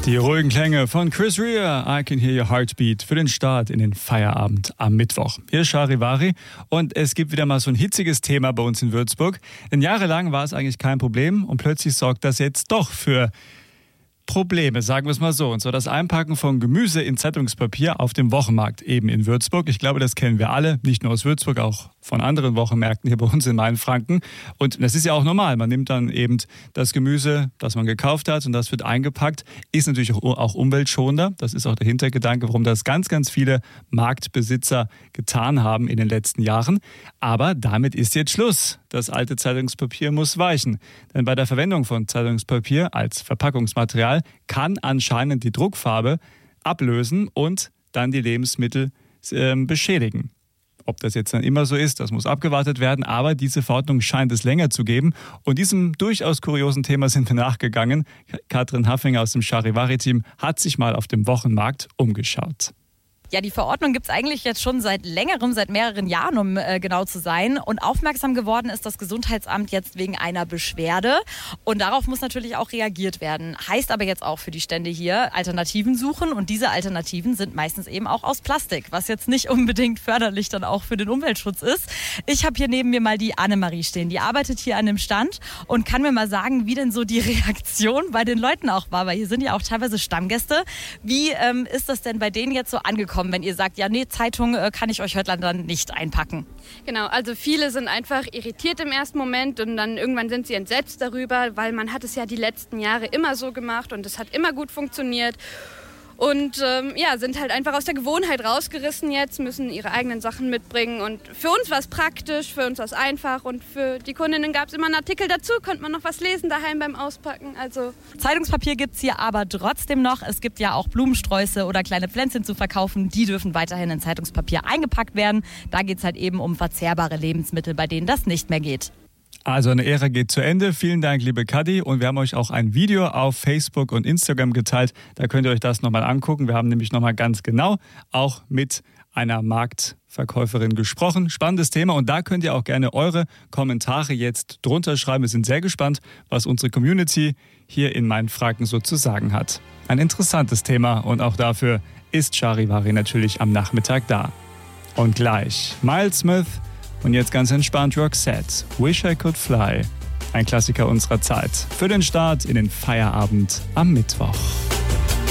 Die ruhigen Klänge von Chris Rea, I Can Hear Your Heartbeat, für den Start in den Feierabend am Mittwoch. Hier ist Charivari und es gibt wieder mal so ein hitziges Thema bei uns in Würzburg. Denn jahrelang war es eigentlich kein Problem und plötzlich sorgt das jetzt doch für Probleme, sagen wir es mal so. Und zwar das Einpacken von Gemüse in Zeitungspapier auf dem Wochenmarkt eben in Würzburg. Ich glaube, das kennen wir alle, nicht nur aus Würzburg, auch von anderen Wochenmärkten hier bei uns in Mainfranken. Und das ist ja auch normal. Man nimmt dann eben das Gemüse, das man gekauft hat und das wird eingepackt. Ist natürlich auch umweltschonender. Das ist auch der Hintergedanke, warum das ganz, ganz viele Marktbesitzer getan haben in den letzten Jahren. Aber damit ist jetzt Schluss. Das alte Zeitungspapier muss weichen. Denn bei der Verwendung von Zeitungspapier als Verpackungsmaterial kann anscheinend die Druckfarbe ablösen und dann die Lebensmittel beschädigen. Ob das jetzt dann immer so ist, das muss abgewartet werden, aber diese Verordnung scheint es länger zu geben. Und diesem durchaus kuriosen Thema sind wir nachgegangen. Katrin Haffinger aus dem Charivari-Team hat sich mal auf dem Wochenmarkt umgeschaut. Ja, die Verordnung gibt es eigentlich jetzt schon seit mehreren Jahren, um genau zu sein. Und aufmerksam geworden ist das Gesundheitsamt jetzt wegen einer Beschwerde. Und darauf muss natürlich auch reagiert werden. Heißt aber jetzt auch für die Stände hier Alternativen suchen. Und diese Alternativen sind meistens eben auch aus Plastik, was jetzt nicht unbedingt förderlich dann auch für den Umweltschutz ist. Ich habe hier neben mir mal die Annemarie stehen. Die arbeitet hier an dem Stand und kann mir mal sagen, wie denn so die Reaktion bei den Leuten auch war. Weil hier sind ja auch teilweise Stammgäste. Wie ist das denn bei denen jetzt so angekommen, wenn ihr sagt, ja, nee, Zeitung kann ich euch heute dann nicht einpacken? Genau, also viele sind einfach irritiert im ersten Moment und dann irgendwann sind sie entsetzt darüber, weil man hat es ja die letzten Jahre immer so gemacht und es hat immer gut funktioniert. Und sind halt einfach aus der Gewohnheit rausgerissen jetzt, müssen ihre eigenen Sachen mitbringen. Und für uns war es praktisch, für uns war es einfach. Und für die Kundinnen gab es immer einen Artikel dazu, konnte man noch was lesen daheim beim Auspacken. Also Zeitungspapier gibt es hier aber trotzdem noch. Es gibt ja auch Blumensträuße oder kleine Pflänzchen zu verkaufen. Die dürfen weiterhin in Zeitungspapier eingepackt werden. Da geht es halt eben um verzehrbare Lebensmittel, bei denen das nicht mehr geht. Also eine Ära geht zu Ende. Vielen Dank, liebe Kadi. Und wir haben euch auch ein Video auf Facebook und Instagram geteilt. Da könnt ihr euch das nochmal angucken. Wir haben nämlich nochmal ganz genau auch mit einer Marktverkäuferin gesprochen. Spannendes Thema und da könnt ihr auch gerne eure Kommentare jetzt drunter schreiben. Wir sind sehr gespannt, was unsere Community hier in Mainfranken so zu sagen hat. Ein interessantes Thema und auch dafür ist Charivari natürlich am Nachmittag da. Und gleich Miles Smith. Und jetzt ganz entspannt Roxette, Wish I Could Fly. Ein Klassiker unserer Zeit. Für den Start in den Feierabend am Mittwoch.